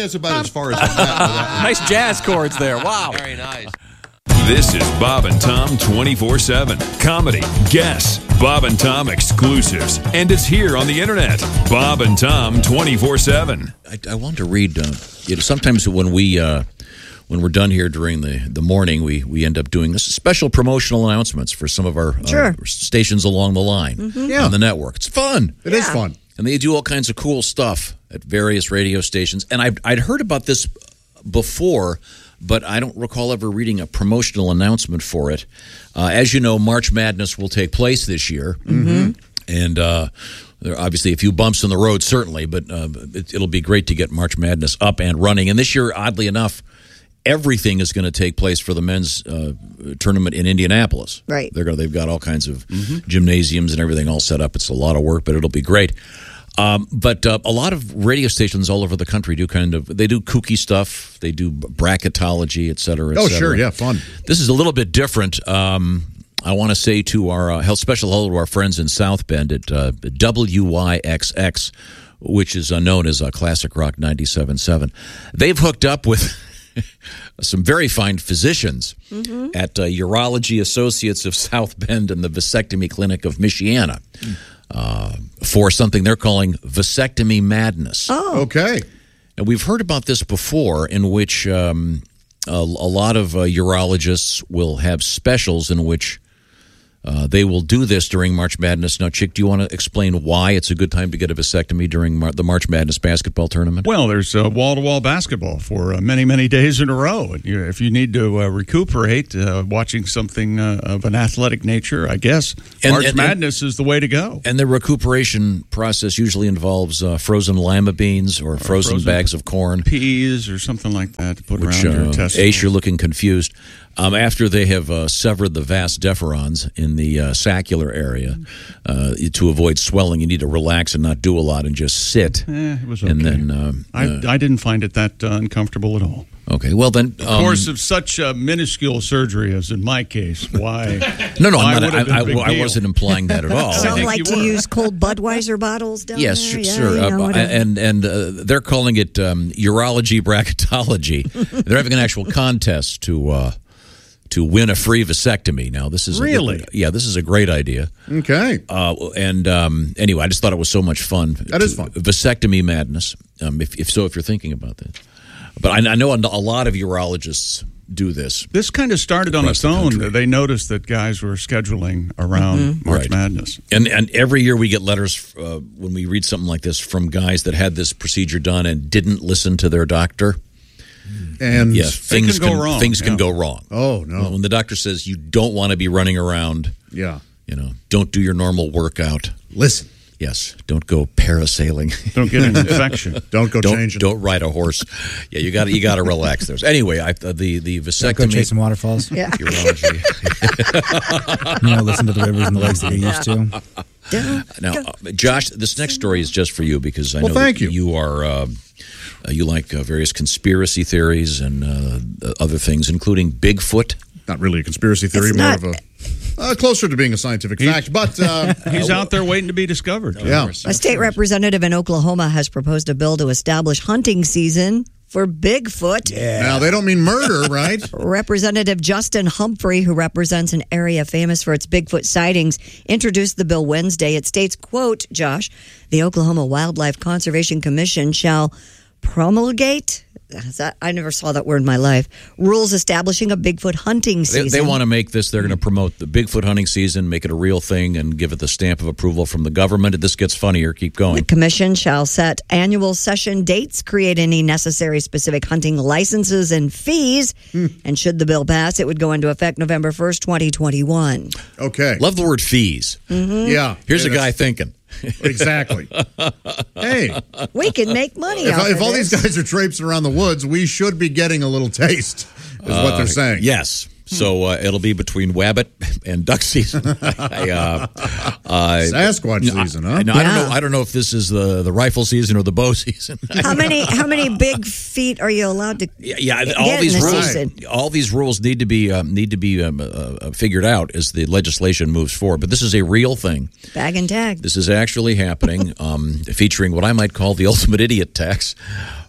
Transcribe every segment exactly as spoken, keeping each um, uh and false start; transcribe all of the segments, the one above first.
that's about as far as I'm at. Nice jazz chords there. Wow. Very nice. This is Bob and Tom twenty-four seven. Comedy, guests, Bob and Tom exclusives. And it's here on the internet. Bob and Tom twenty-four seven. I, I want to read, uh, you know, sometimes when we... Uh, When we're done here during the, the morning, we, we end up doing this special promotional announcements for some of our sure. uh, stations along the line mm-hmm. yeah. on the network. It's fun. It yeah. is fun. And they do all kinds of cool stuff at various radio stations. And I'd, I'd heard about this before, but I don't recall ever reading a promotional announcement for it. Uh, as you know, March Madness will take place this year. Mm-hmm. And uh, there are obviously a few bumps in the road, certainly, but uh, it, it'll be great to get March Madness up and running. And this year, oddly enough, everything is going to take place for the men's uh, tournament in Indianapolis. Right. They're gonna, they've got all kinds of mm-hmm. gymnasiums and everything all set up. It's a lot of work, but it'll be great. Um, but uh, a lot of radio stations all over the country do kind of, they do kooky stuff. They do bracketology, et cetera, et Oh, cetera. sure. Yeah, fun. This is a little bit different. Um, I want to say to our uh, health special hello to our friends in South Bend at uh, W Y X X, which is uh, known as uh, Classic Rock ninety-seven point seven. They've hooked up with some very fine physicians mm-hmm. at uh, Urology Associates of South Bend and the Vasectomy Clinic of Michiana uh, for something they're calling Vasectomy Madness. Oh. Okay. And we've heard about this before, in which um, a, a lot of uh, urologists will have specials in which Uh, they will do this during March Madness. Now, Chick, do you want to explain why it's a good time to get a vasectomy during Mar- the March Madness basketball tournament? Well, there's uh, wall-to-wall basketball for uh, many, many days in a row. And you, if you need to uh, recuperate uh, watching something uh, of an athletic nature, I guess And- March and- Madness is the way to go. And the recuperation process usually involves uh, frozen lima beans or frozen, frozen bags of corn. Peas or something like that to put Which, around your uh, testicles. Ace, you're looking confused. Um, after they have uh, severed the vas deferens in the uh, saccular area, uh, to avoid swelling, you need to relax and not do a lot and just sit. Eh, it was okay. And then, um, I, uh, I didn't find it that uh, uncomfortable at all. Okay, well then, Of um, course, of such uh, minuscule surgery as in my case, why? no, no, why I'm not, would it have I, been a I, big I deal? wasn't implying that at all. I Some think like you to were. use cold Budweiser bottles down Yes, there. sure, Yeah, sure. you know, Uh, whatever. and and uh, they're calling it um, urology bracketology. They're having an actual contest to uh, to win a free vasectomy. Now, this is Really? a, yeah, this is a great idea. Okay. Uh, and um, anyway, I just thought it was so much fun. That is fun. Vasectomy madness. Um, if, if so, if you're thinking about that, but I, I know a lot of urologists do this. This kind of started on Across its the own. country. They noticed that guys were scheduling around Mm-hmm. March Right. Madness. And and every year we get letters uh, when we read something like this from guys that had this procedure done and didn't listen to their doctor. And Yes, things can go wrong, Things can yeah. go wrong. Oh, no. When the doctor says you don't want to be running around, yeah. you know, don't do your normal workout. Listen. Yes, don't go parasailing. Don't get an infection. Don't go don't changing. don't ride a horse. Yeah, you got you got to relax there. Anyway, I, uh, the the Go vasectomy. chase some waterfalls. Yeah. urology. You know, listen to the rivers and the lakes that you're used to. Now, uh, Josh, this next story is just for you because I Well, know thank that you. you are uh, uh, you like uh, various conspiracy theories and uh, other things, including Bigfoot. Not really a conspiracy theory, It's more not- of a uh, closer to being a scientific fact. But uh, He's out there waiting to be discovered. yeah, A state representative in Oklahoma has proposed a bill to establish hunting season for Bigfoot. now they don't mean murder, right? Representative Justin Humphrey, who represents an area famous for its Bigfoot sightings, introduced the bill Wednesday. It states, quote, Josh, the Oklahoma Wildlife Conservation Commission shall promulgate, is that, I never saw that word in my life, rules establishing a Bigfoot hunting They, season. they want to make this. They're going to promote the Bigfoot hunting season, make it a real thing, and give it the stamp of approval from the government. This gets funnier. Keep The going. commission shall set annual session dates, create any necessary specific hunting licenses and fees, and should the bill pass, it would go into effect November first, twenty twenty-one. Okay. Love the word fees. Yeah. Here's Yeah, a guy that's- thinking. Exactly. Hey, We can make money if, off if of all this. these guys are traipsing around the woods, we should be getting a little taste, is what they're saying. Yes. So uh, it'll be between Wabbit and duck season. I, uh, uh, Sasquatch season, huh? I, no, I don't Yeah. know. I don't know if this is the, the rifle season or the bow season. How many how many big feet are you allowed to Yeah, yeah, get all in these the rules, season? all these rules need to be um, need to be um, uh, figured out as the legislation moves forward. But this is a real thing. Bag and tag. This is actually happening, um, featuring what I might call the ultimate idiot tax.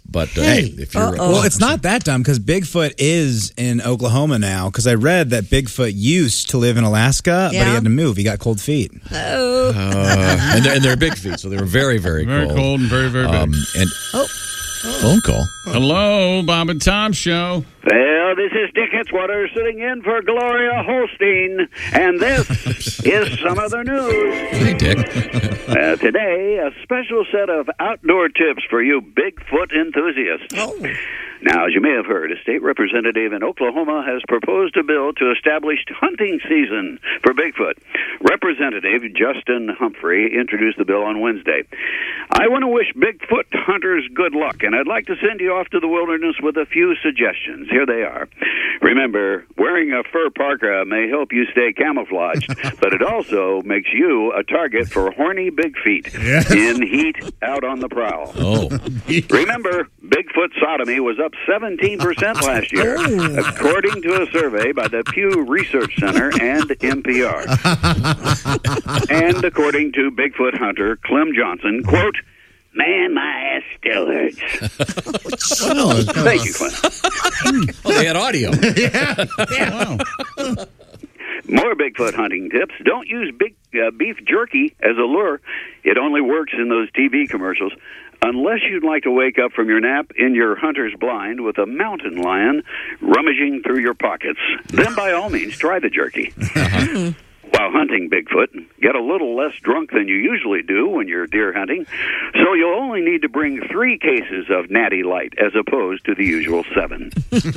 But uh, Hey, hey, if you're uh-oh. Well, it's not that dumb because Bigfoot is in Oklahoma now. Because I read that Bigfoot used to live in Alaska, but Yeah. he had to move. He got cold feet. Oh. uh, and, they're, and they're big feet, so they were very, very, Very cold. cold and very, very big. Um, and Oh. phone call. Hello, Bob and Tom Show. Well, this is Dick Hitzwater sitting in for Gloria Holstein, and this is some other news. Hey, Dick. Uh, today, a special set of outdoor tips for you Bigfoot enthusiasts. Oh. Now, as you may have heard, a state representative in Oklahoma has proposed a bill to establish hunting season for Bigfoot. Representative Justin Humphrey introduced the bill on Wednesday. I want to wish Bigfoot hunters good luck, and I'd like to send you off to the wilderness with a few suggestions. Here they are. Remember, wearing a fur parka may help you stay camouflaged, but it also makes you a target for horny big feet Yes. in heat out on the prowl. Oh, Remember, Bigfoot sodomy was up seventeen percent last year, according to a survey by the Pew Research Center and N P R. And according to Bigfoot hunter Clem Johnson, quote, "Man, my ass still hurts." Oh, it's Thank you, Clem. oh, they had audio. Wow. More Bigfoot hunting tips. Don't use big uh, beef jerky as a lure. It only works in those T V commercials. Unless you'd like to wake up from your nap in your hunter's blind with a mountain lion rummaging through your pockets, then by all means try the jerky. While hunting Bigfoot, get a little less drunk than you usually do when you're deer hunting, so you'll only need to bring three cases of Natty Light as opposed to the usual seven.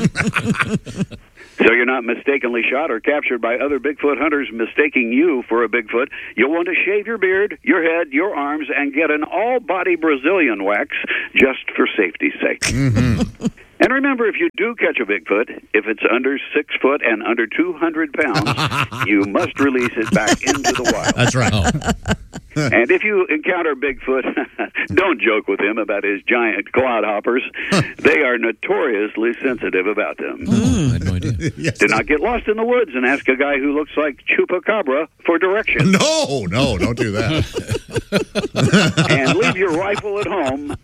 So you're not mistakenly shot or captured by other Bigfoot hunters mistaking you for a Bigfoot, you'll want to shave your beard, your head, your arms, and get an all-body Brazilian wax just for safety's sake. And remember, if you do catch a Bigfoot, if it's under six foot and under two hundred pounds, you must release it back into the wild. That's right. And if you encounter Bigfoot, don't joke with him about his giant clodhoppers. They are notoriously sensitive about them. Oh, I had no idea. Yes. Do not get lost in the woods and ask a guy who looks like Chupacabra for directions. No, no, don't do that. And leave your rifle at home